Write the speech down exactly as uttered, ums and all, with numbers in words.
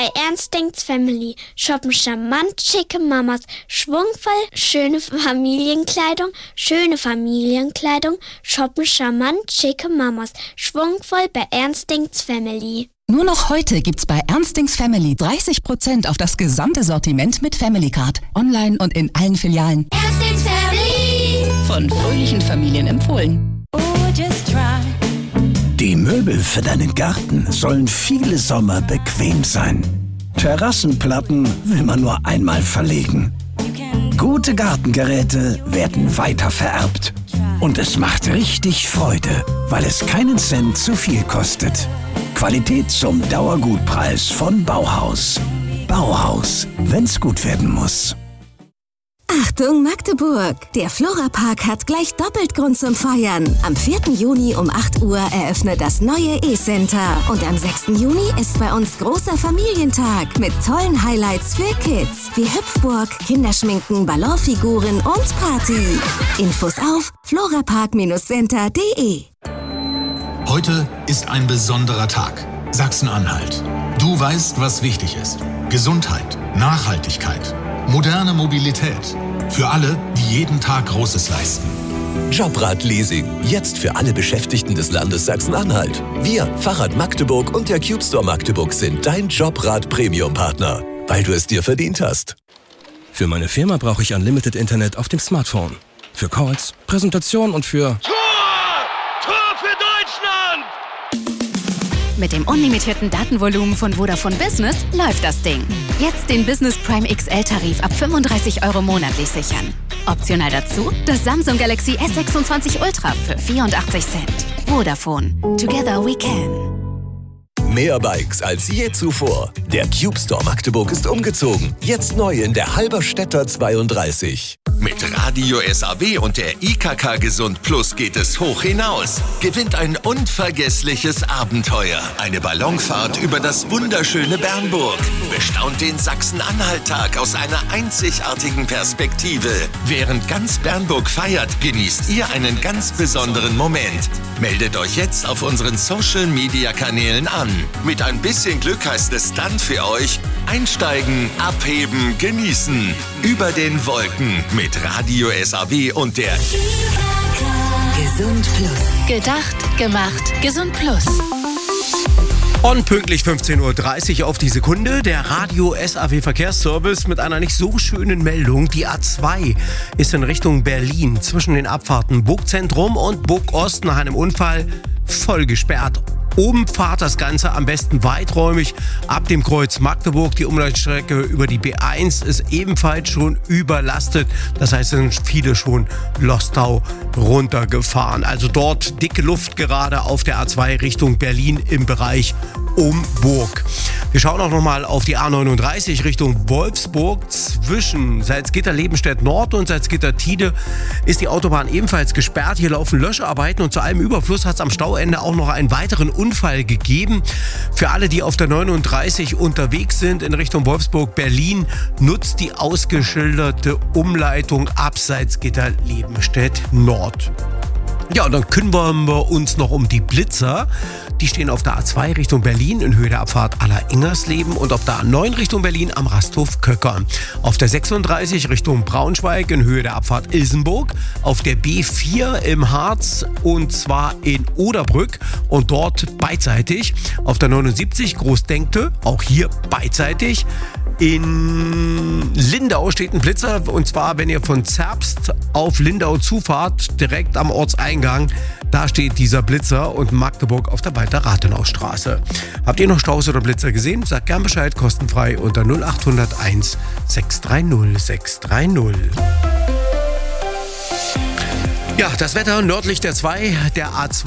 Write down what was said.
Bei Ernst Denkt's Family shoppen charmant schicke Mamas, schwungvoll schöne Familienkleidung, schöne Familienkleidung, shoppen charmant schicke Mamas, schwungvoll bei Ernst Denkt's Family. Nur noch heute gibt's bei Ernst Denkt's Family dreißig Prozent auf das gesamte Sortiment mit Family Card. Online und in allen Filialen. Ernst Denkt's Family. Von fröhlichen Familien empfohlen. Oh, just try. Die Möbel für deinen Garten sollen viele Sommer bequem sein. Terrassenplatten will man nur einmal verlegen. Gute Gartengeräte werden weiter vererbt. Und es macht richtig Freude, weil es keinen Cent zu viel kostet. Qualität zum Dauergutpreis von Bauhaus. Bauhaus, wenn's gut werden muss. Achtung Magdeburg! Der Florapark hat gleich doppelt Grund zum Feiern. Am vierten Juni um acht Uhr eröffnet das neue E-Center. Und am sechsten Juni ist bei uns großer Familientag mit tollen Highlights für Kids. Wie Hüpfburg, Kinderschminken, Ballonfiguren und Party. Infos auf florapark center punkt de. Heute ist ein besonderer Tag. Sachsen-Anhalt. Du weißt, was wichtig ist. Gesundheit, Nachhaltigkeit, moderne Mobilität. Für alle, die jeden Tag Großes leisten. Jobrad-Leasing. Jetzt für alle Beschäftigten des Landes Sachsen-Anhalt. Wir, Fahrrad Magdeburg und der CubeStore Magdeburg sind dein Jobrad-Premium-Partner, weil du es dir verdient hast. Für meine Firma brauche ich Unlimited Internet auf dem Smartphone. Für Calls, Präsentationen und für... Tor! Tor für Deutschland! Mit dem unlimitierten Datenvolumen von Vodafone Business läuft das Ding. Jetzt den Business Prime X L-Tarif ab fünfunddreißig Euro monatlich sichern. Optional dazu das Samsung Galaxy S sechsundzwanzig Ultra für vierundachtzig Cent. Vodafone. Together we can. Mehr Bikes als je zuvor. Der CubeStore Magdeburg ist umgezogen. Jetzt neu in der Halberstädter zweiunddreißig. Mit Radio S A W und der I K K Gesund Plus geht es hoch hinaus. Gewinnt ein unvergessliches Abenteuer. Eine Ballonfahrt über das wunderschöne Bernburg. Bestaunt den Sachsen-Anhalt-Tag aus einer einzigartigen Perspektive. Während ganz Bernburg feiert, genießt ihr einen ganz besonderen Moment. Meldet euch jetzt auf unseren Social-Media-Kanälen an. Mit ein bisschen Glück heißt es dann für euch: einsteigen, abheben, genießen. Über den Wolken mit Radio S A W und der Gesund Plus. Gedacht, gemacht, Gesund Plus. Und pünktlich fünfzehn Uhr dreißig auf die Sekunde der Radio S A W Verkehrsservice mit einer nicht so schönen Meldung. Die A zwei ist in Richtung Berlin zwischen den Abfahrten Burgzentrum und Burgost nach einem Unfall voll gesperrt. Umfahrt das Ganze am besten weiträumig ab dem Kreuz Magdeburg. Die Umleitstrecke über die B eins ist ebenfalls schon überlastet. Das heißt, es sind viele schon Lostau runtergefahren. Also dort dicke Luft gerade auf der A zwei Richtung Berlin im Bereich um Burg. Wir schauen auch nochmal auf die A neununddreißig Richtung Wolfsburg. Zwischen Salzgitter-Lebenstedt Nord und Salzgitter-Tide ist die Autobahn ebenfalls gesperrt. Hier laufen Löscharbeiten und zu allem Überfluss hat es am Stauende auch noch einen weiteren Unfall gegeben. Für alle, die auf der neununddreißig unterwegs sind in Richtung Wolfsburg-Berlin, nutzt die ausgeschilderte Umleitung ab Salzgitter-Lebenstedt Nord. Ja, und dann kümmern wir uns noch um die Blitzer. Die stehen auf der A zwei Richtung Berlin in Höhe der Abfahrt Aller-Ingersleben und auf der A neun Richtung Berlin am Rasthof Köcker. Auf der sechsunddreißig Richtung Braunschweig in Höhe der Abfahrt Ilsenburg. Auf der B vier im Harz und zwar in Oderbrück und dort beidseitig. Auf der neunundsiebzig Großdenkte, auch hier beidseitig. In Lindau steht ein Blitzer und zwar, wenn ihr von Zerbst auf Lindau zufahrt, direkt am Ortseingang, da steht dieser Blitzer und Magdeburg auf der Walter-Rathenau-Straße. Habt ihr noch Staus oder Blitzer gesehen? Sagt gern Bescheid, kostenfrei unter null acht null eins sechs drei null sechs drei null. Ja, das Wetter nördlich der zwei, der A zwei.